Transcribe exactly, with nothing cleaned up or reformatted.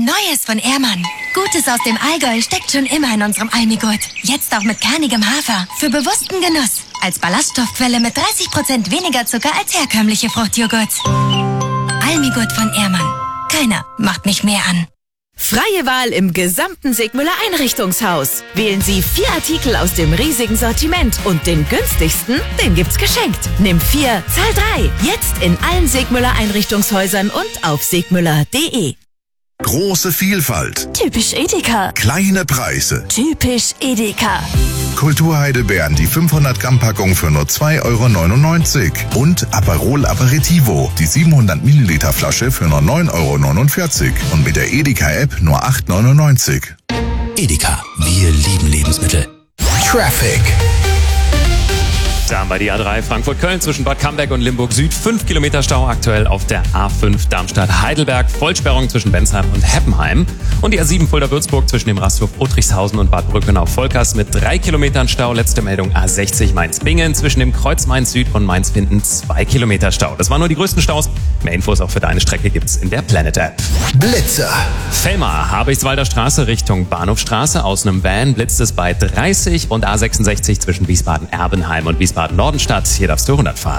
Neues von Ehrmann. Gutes aus dem Allgäu steckt schon immer in unserem Almigurt. Jetzt auch mit kernigem Hafer. Für bewussten Genuss. Als Ballaststoffquelle mit dreißig Prozent weniger Zucker als herkömmliche Fruchtjoghurts. Almigurt von Ehrmann. Keiner macht mich mehr an. Freie Wahl im gesamten Sigmüller Einrichtungshaus. Wählen Sie vier Artikel aus dem riesigen Sortiment und den günstigsten, den gibt's geschenkt. Nimm vier, zahl drei. Jetzt in allen Sigmüller Einrichtungshäusern und auf sigmüller punkt de. Große Vielfalt. Typisch Edeka. Kleine Preise. Typisch Edeka. Kulturheidelbeeren, die fünfhundert Gramm Packung für nur zwei Euro neunundneunzig. Und Aperol Aperitivo, die siebenhundert Milliliter Flasche für nur neun Euro neunundvierzig. Und mit der Edeka-App nur acht Euro neunundneunzig. Edeka, wir lieben Lebensmittel. Traffic. Da haben wir die A drei Frankfurt-Köln zwischen Bad Camberg und Limburg Süd. fünf Kilometer Stau aktuell auf der A fünf Darmstadt-Heidelberg. Vollsperrung zwischen Bensheim und Heppenheim. Und die A sieben Fulda-Würzburg zwischen dem Rasthof Otrichshausen und Bad Brückenau-Volkers mit drei Kilometern Stau. Letzte Meldung A sechzig Mainz-Bingen zwischen dem Kreuz Mainz-Süd und Mainz-Winden zwei Kilometer Stau. Das waren nur die größten Staus. Mehr Infos auch für deine Strecke gibt's in der Planet-App. Blitzer. Fellmar, Habichtswalder Straße Richtung Bahnhofstraße. Aus einem Van blitzt es bei dreißig und A sechsundsechzig zwischen Wiesbaden-Erbenheim und Wiesbaden-Nordenstadt. Hier darfst du hundert fahren.